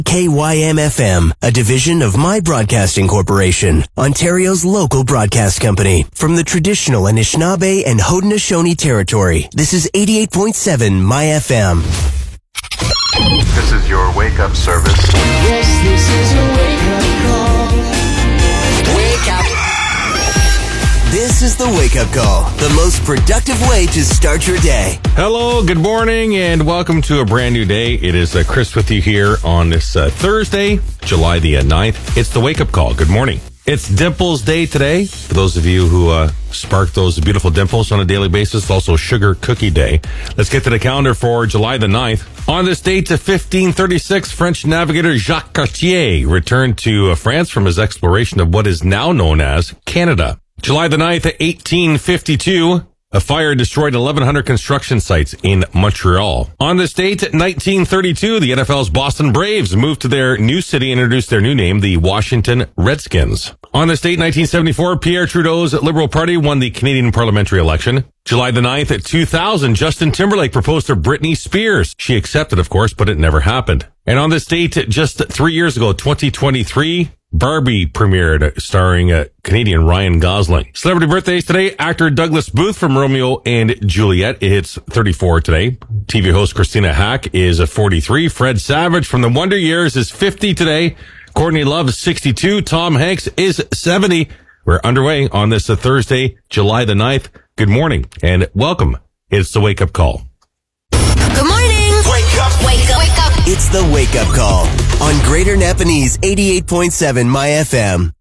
KYM-FM, a division of My Broadcasting Corporation, Ontario's local broadcast company. From the traditional Anishinaabe and Haudenosaunee territory, this is 88.7 My FM. This is your wake-up service. Yes, this is your wake-up call. Wake up. This is the wake-up call, the most productive way to start your day. Hello, good morning, and welcome to a brand new day. It is Chris with you here on this Thursday, July the 9th. It's the wake-up call. Good morning. It's Dimples Day today. For those of you who spark those beautiful dimples on a daily basis, also Sugar Cookie Day. Let's get to the calendar for July the 9th. On this date of 1536, French navigator Jacques Cartier returned to France from his exploration of what is now known as Canada. July the 9th, 1852, a fire destroyed 1,100 construction sites in Montreal. On this date, 1932, the NFL's Boston Braves moved to their new city and introduced their new name, the Washington Redskins. On this date, 1974, Pierre Trudeau's Liberal Party won the Canadian parliamentary election. July the 9th, 2000, Justin Timberlake proposed to Britney Spears. She accepted, of course, but it never happened. And on this date, just 3 years ago, 2023, Barbie premiered, starring Canadian Ryan Gosling. Celebrity birthdays today, actor Douglas Booth from Romeo and Juliet. It hits 34 today. TV host Christina Hack is 43. Fred Savage from The Wonder Years is 50 today. Courtney Love is 62. Tom Hanks is 70. We're underway on this Thursday, July the 9th. Good morning and welcome. It's the Wake Up Call. Good morning. Wake up. Wake up. Wake up. It's the wake-up call on Greater Napanese 88.7 My FM.